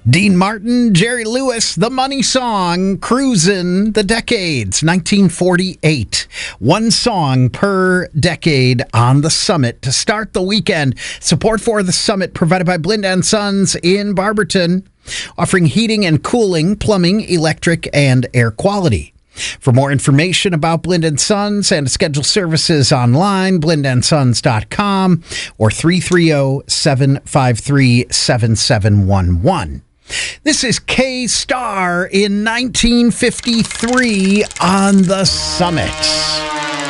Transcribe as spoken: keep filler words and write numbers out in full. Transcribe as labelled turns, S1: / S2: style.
S1: Dean Martin, Jerry Lewis, The Money Song, Cruisin' the Decades, nineteen forty-eight. One song per decade on the Summit to start the weekend. Support for the Summit provided by Blind and Sons in Barberton, offering heating and cooling, plumbing, electric, and air quality. For more information about Blind and Sons and to schedule services online, blind and sons dot com or three three zero, seven five three, seven seven one one. This is K-Star in nineteen fifty-three on the Summit.